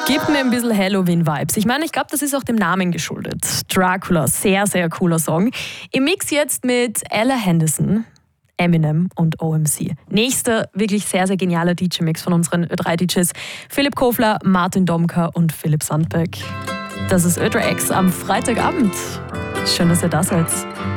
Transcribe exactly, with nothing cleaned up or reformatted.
Gibt mir ein bisschen Halloween-Vibes. Ich meine, ich glaube, das ist auch dem Namen geschuldet. Dracula, sehr, sehr cooler Song. Im Mix jetzt mit Ella Henderson, Eminem und O M C. Nächster wirklich sehr, sehr genialer D J-Mix von unseren Ö drei D Js. Philipp Kofler, Martin Domka und Philipp Sandberg. Das ist Ö drei X am Freitagabend. Schön, dass ihr da seid.